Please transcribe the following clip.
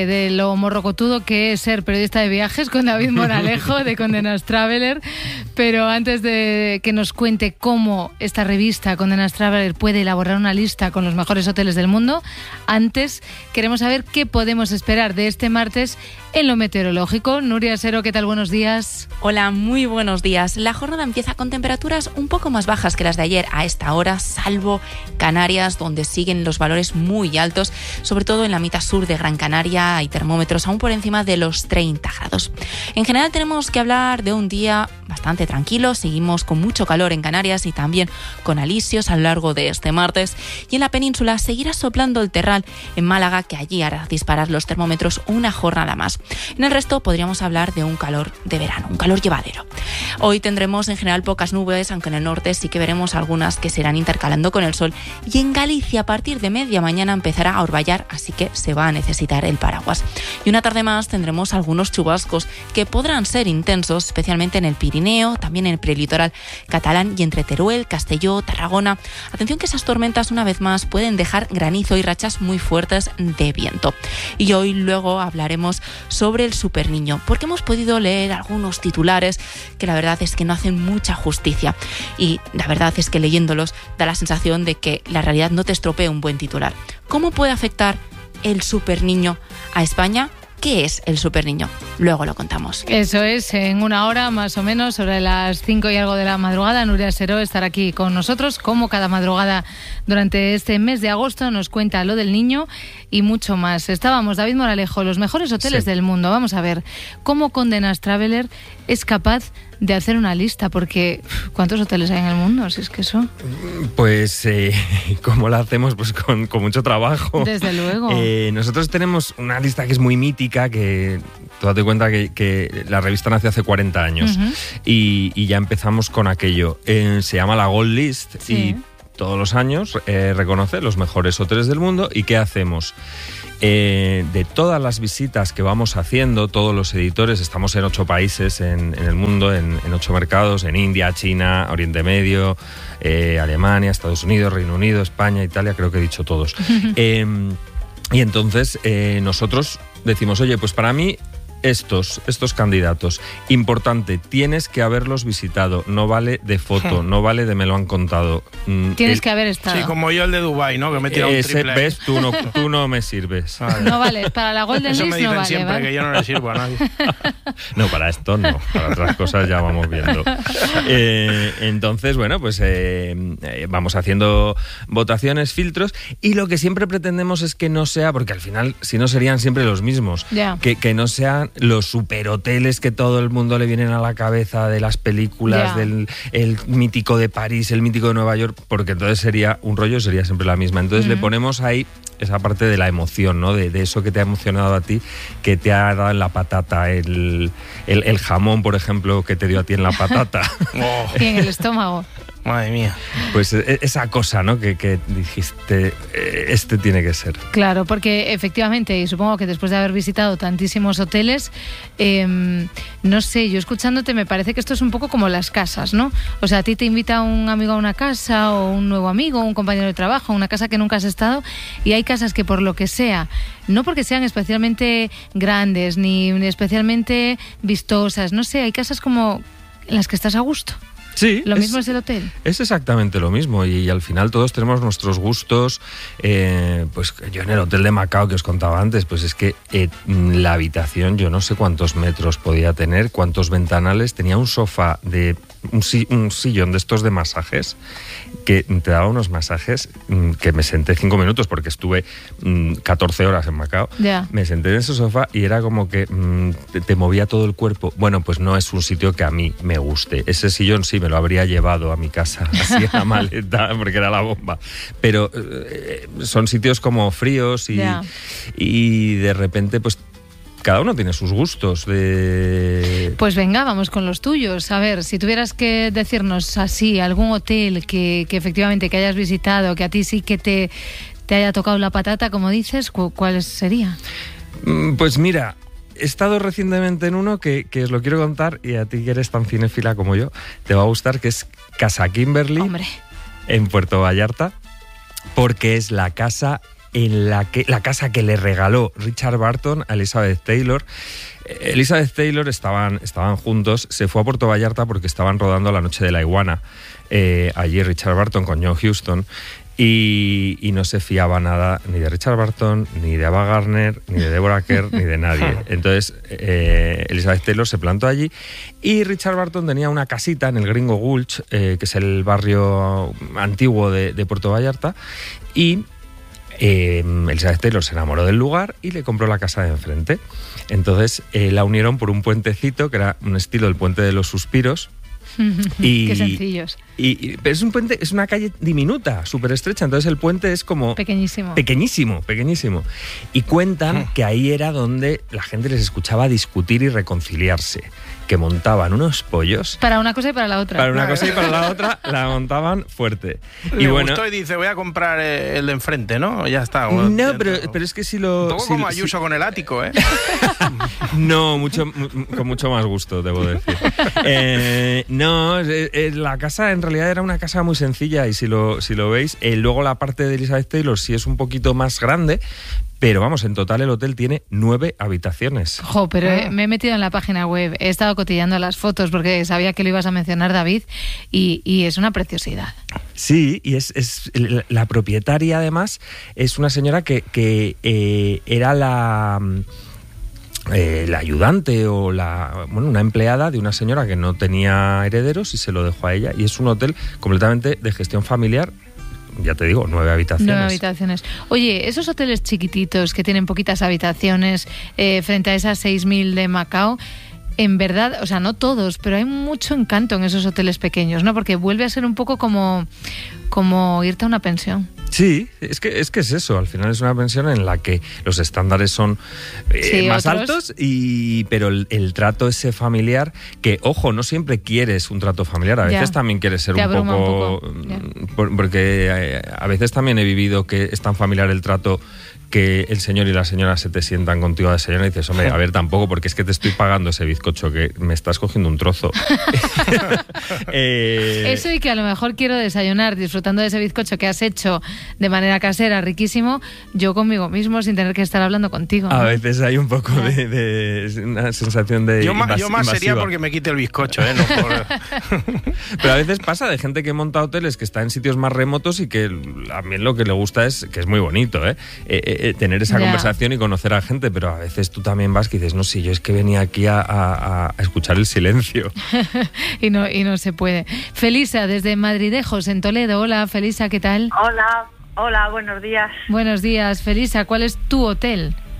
De lo morrocotudo que es ser periodista de viajes con David Moralejo de Condé Nast Traveler, pero antes de que nos cuente cómo esta revista Condé Nast Traveler puede elaborar una lista con los mejores hoteles del mundo, antes queremos saber qué podemos esperar de este martes en lo meteorológico. Nuria Sero, ¿qué tal? Buenos días. Hola, muy buenos días. La jornada empieza con temperaturas un poco más bajas que las de ayer a esta hora, salvo Canarias, donde siguen los valores muy altos, sobre todo en la mitad sur de Gran Canaria. Hay termómetros aún por encima de los 30 grados. En general tenemos que hablar de un día bastante tranquilo. Seguimos con mucho calor en Canarias y también con alisios a lo largo de este martes. Y en la península seguirá soplando el terral en Málaga, que allí hará disparar los termómetros una jornada más. En el resto podríamos hablar de un calor de verano, un calor llevadero. Hoy tendremos en general pocas nubes, aunque en el norte sí que veremos algunas que se irán intercalando con el sol. Y en Galicia a partir de media mañana empezará a orvallar, así que se va a necesitar el paraguas. Y una tarde más tendremos algunos chubascos que podrán ser intensos, especialmente en el Pirineo, también en el prelitoral catalán y entre Teruel, Castelló, Tarragona. Atención que esas tormentas una vez más pueden dejar granizo y rachas muy fuertes de viento. Y hoy luego hablaremos sobre el superniño, porque hemos podido leer algunos titulares que la verdad es que no hacen mucha justicia. Y la verdad es que leyéndolos da la sensación de que la realidad no te estropea un buen titular. ¿Cómo puede afectar el superniño a España? ¿Qué es el superniño? Luego lo contamos. Eso es, en una hora más o menos, sobre las 5 y algo de la madrugada, Nuria Sero estará aquí con nosotros, como cada madrugada durante este mes de agosto, nos cuenta lo del niño y mucho más. Estábamos, David Moralejo, los mejores hoteles del mundo. Vamos a ver cómo Condé Nast Traveler es capaz de hacer una lista, porque ¿cuántos hoteles hay en el mundo? Si es que eso... Pues, ¿cómo la hacemos? Pues con mucho trabajo. Desde luego. Nosotros tenemos una lista que es muy mítica, que tú date cuenta que la revista nació hace 40 años. Uh-huh. y ya empezamos con aquello. Se llama la Gold List. Sí. Y todos los años reconoce los mejores hoteles del mundo. ¿Y qué hacemos? De todas las visitas que vamos haciendo, todos los editores, estamos en 8 países en el mundo, en 8 mercados, en India, China, Oriente Medio, Alemania, Estados Unidos, Reino Unido, España, Italia, creo que he dicho todos. Y entonces nosotros decimos, oye, pues para mí estos candidatos, importante, tienes que haberlos visitado, no vale de foto, no vale de me lo han contado. Tienes que haber estado. Sí, como yo el de Dubái, ¿no? Que me he tirado un triple. ¿Ves? Tú no me sirves. Vale. No vale, para la Golden List no vale. Eso me dicen siempre, ¿vale? Que yo no le sirvo a nadie. No, para esto no, para otras cosas ya vamos viendo. Entonces, bueno, pues vamos haciendo votaciones, filtros, y lo que siempre pretendemos es que no sea, porque al final, si no serían siempre los mismos, que no sean los superhoteles que todo el mundo le vienen a la cabeza de las películas, del el mítico de París, el mítico de Nueva York, porque entonces sería un rollo, sería siempre la misma. Entonces le ponemos ahí esa parte de la emoción, ¿no? De eso que te ha emocionado a ti, que te ha dado en la patata, el jamón, por ejemplo, que te dio a ti en la patata. Y en el estómago. Madre mía. Pues esa cosa, ¿no? Que dijiste, este tiene que ser. Claro, porque efectivamente, y supongo que después de haber visitado tantísimos hoteles, no sé, yo escuchándote me parece que esto es un poco como las casas, ¿no? O sea, a ti te invita un amigo a una casa, o un nuevo amigo, un compañero de trabajo, a una casa que nunca has estado, y hay casas que por lo que sea, no porque sean especialmente grandes, ni especialmente vistosas, no sé, hay casas como en las que estás a gusto. Sí, lo mismo es el hotel. Es exactamente lo mismo, y al final todos tenemos nuestros gustos. Pues yo en el hotel de Macao que os contaba antes, pues es que la habitación, yo no sé cuántos metros podía tener, cuántos ventanales, tenía un sofá de un sillón de estos de masajes, que te daba unos masajes que me senté 5 minutos porque estuve 14 horas en Macao. Me senté en ese sofá y era como que te movía todo el cuerpo. Bueno, pues no es un sitio que a mí me guste. Ese sillón sí me lo habría llevado a mi casa, así en la maleta, porque era la bomba. Pero son sitios como fríos y de repente pues cada uno tiene sus gustos. Pues venga, vamos con los tuyos. A ver, si tuvieras que decirnos así algún hotel que efectivamente que hayas visitado, que a ti sí que te haya tocado la patata, como dices, ¿cuál sería? Pues mira, he estado recientemente en uno que os lo quiero contar, y a ti que eres tan cinéfila como yo, te va a gustar, que es Casa Kimberly. Hombre. En Puerto Vallarta, porque es la casa en la casa que le regaló Richard Burton a Elizabeth Taylor. Elizabeth Taylor estaban juntos, se fue a Puerto Vallarta porque estaban rodando La Noche de la Iguana, allí Richard Burton con John Huston, y no se fiaba nada ni de Richard Burton, ni de Ava Gardner, ni de Deborah Kerr, ni de nadie. Entonces Elizabeth Taylor se plantó allí y Richard Burton tenía una casita en el Gringo Gulch, que es el barrio antiguo de Puerto Vallarta, y Elizabeth Taylor se enamoró del lugar y le compró la casa de enfrente. Entonces la unieron por un puentecito que era un estilo del Puente de los Suspiros. Qué sencillos. Pero es un puente, es una calle diminuta, súper estrecha, entonces el puente es como... Pequeñísimo. Y cuentan que ahí era donde la gente les escuchaba discutir y reconciliarse, que montaban unos pollos... Para una cosa y para la otra. Para una cosa y para la otra la montaban fuerte. Le gustó y dice, voy a comprar el de enfrente, ¿no? Ya está. No, pero es que si lo... Un poco como Ayuso con el ático, ¿eh? No, con mucho más gusto, debo decir. No, la casa en realidad era una casa muy sencilla y si lo veis, luego la parte de Elizabeth Taylor sí es un poquito más grande, pero vamos, en total el hotel tiene 9 habitaciones. Pero me he metido en la página web, he estado cotillando las fotos porque sabía que lo ibas a mencionar, David, y es una preciosidad. Sí, y es la propietaria además es una señora que era la ayudante o una empleada de una señora que no tenía herederos y se lo dejó a ella, y es un hotel completamente de gestión familiar. Ya te digo, 9 habitaciones. 9 habitaciones. Oye, esos hoteles chiquititos que tienen poquitas habitaciones frente a esas 6.000 de Macao, en verdad, o sea, no todos, pero hay mucho encanto en esos hoteles pequeños, ¿no? Porque vuelve a ser un poco como irte a una pensión. Sí, es que es eso, al final es una pensión en la que los estándares son más altos, pero el trato ese familiar, que ojo, no siempre quieres un trato familiar, a veces también quieres ser un poco porque a veces también he vivido que es tan familiar el trato que el señor y la señora se te sientan contigo a desayunar y dices, hombre, a ver, tampoco, porque es que te estoy pagando ese bizcocho, que me estás cogiendo un trozo. Eso, y que a lo mejor quiero desayunar disfrutando de ese bizcocho que has hecho de manera casera, riquísimo, yo conmigo mismo, sin tener que estar hablando contigo, ¿no? A veces hay un poco de una sensación de yo más invasiva. sería porque me quite el bizcocho, ¿eh? No por... Pero a veces pasa de gente que monta hoteles que está en sitios más remotos y que también lo que le gusta es, que es muy bonito, tener esa conversación y conocer a gente, pero a veces tú también vas que dices, no, sí, yo es que venía aquí a escuchar el silencio. y no se puede. Felisa, desde Madridejos, en Toledo. Hola, Felisa, ¿qué tal? Hola, buenos días. Buenos días, Felisa. ¿Cuál es tu hotel?